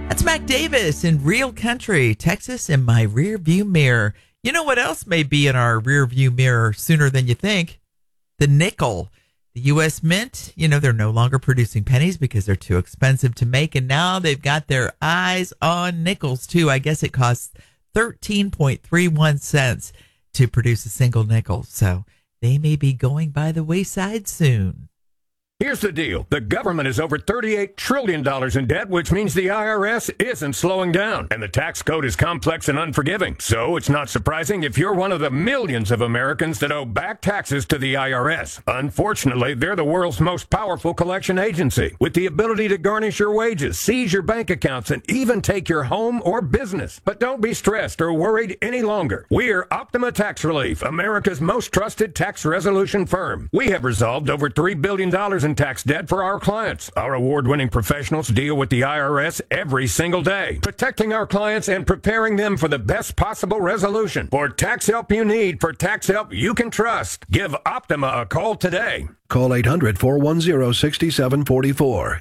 That's Mac Davis in Real Country, Texas, in my rear view mirror. You know what else may be in our rear view mirror sooner than you think? The nickel. The U.S. Mint, they're no longer producing pennies because they're too expensive to make, and now they've got their eyes on nickels, too. I guess it costs 13.31 cents to produce a single nickel, so they may be going by the wayside soon. Here's the deal. The government is over $38 trillion in debt, which means the IRS isn't slowing down. And the tax code is complex and unforgiving. So it's not surprising if you're one of the millions of Americans that owe back taxes to the IRS. Unfortunately, they're the world's most powerful collection agency, with the ability to garnish your wages, seize your bank accounts, and even take your home or business. But don't be stressed or worried any longer. We're Optima Tax Relief, America's most trusted tax resolution firm. We have resolved over $3 billion in tax debt for our clients. Our award-winning professionals deal with the IRS every single day, protecting our clients and preparing them for the best possible resolution. For tax help you need, for tax help you can trust, give Optima a call today. Call 800-410-6744.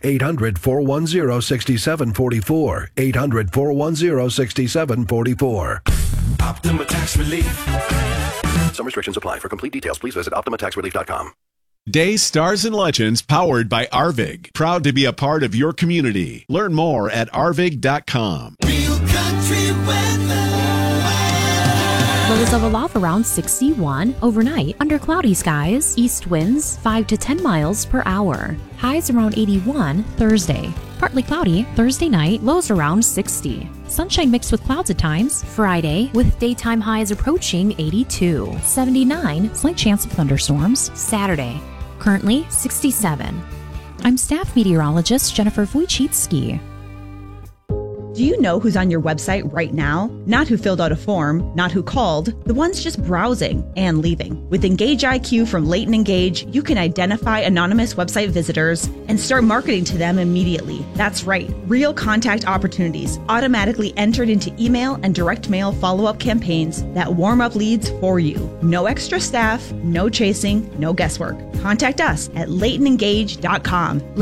800-410-6744. 800-410-6744. Optima Tax Relief. Some restrictions apply. For complete details, please visit OptimaTaxRelief.com. Days, Stars, and Legends powered by Arvig. Proud to be a part of your community. Learn more at arvig.com. Real country weather. Lows of a low around 61. Overnight, under cloudy skies. East winds 5 to 10 miles per hour. Highs around 81 Thursday. Partly cloudy Thursday night. Lows around 60. Sunshine mixed with clouds at times. Friday, with daytime highs approaching 82. 79. Slight chance of thunderstorms. Saturday, currently 67. I'm staff meteorologist Jennifer Wojcicki. Do you know who's on your website right now? Not who filled out a form, not who called, the ones just browsing and leaving. With Engage IQ from Leighton Engage, you can identify anonymous website visitors and start marketing to them immediately. That's right, real contact opportunities automatically entered into email and direct mail follow-up campaigns that warm up leads for you. No extra staff, no chasing, no guesswork. Contact us at LeightonEngage.com.